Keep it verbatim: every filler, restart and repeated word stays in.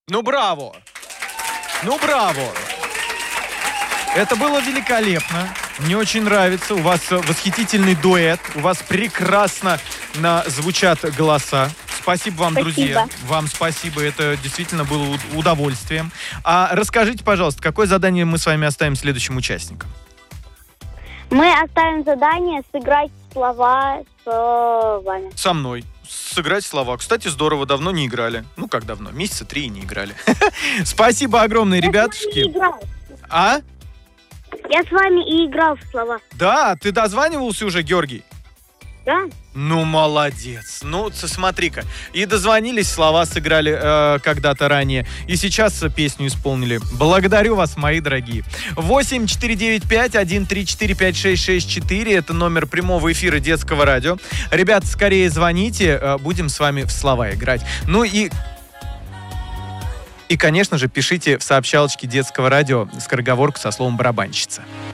Ну, браво! Ну, браво! Это было великолепно. Мне очень нравится. У вас восхитительный дуэт. У вас прекрасно на... звучат голоса. Спасибо вам, Спасибо. друзья. Вам спасибо. Это действительно было уд- удовольствием. А расскажите, пожалуйста, какое задание мы с вами оставим следующим участникам? Мы оставим задание сыграть слова с э, вами. Со мной. Сыграть слова. Кстати, здорово, давно не играли. Ну, как давно? Месяца три и не играли. Спасибо огромное, Я с вами и ребятушки. играл. А? Я с вами и играл в слова. Да, ты дозванивался уже, Георгий? Да? Ну, молодец. Ну, ц- смотри-ка. И дозвонились, слова сыграли э, когда-то ранее. И сейчас э, песню исполнили. Благодарю вас, мои дорогие. восемь четыре девять пять один три четыре пять шесть шесть четыре. Это номер прямого эфира Детского радио. Ребят, скорее звоните. э, Будем с вами в слова играть. Ну и... И, конечно же, пишите в сообщалочке Детского радио скороговорку со словом «барабанщица».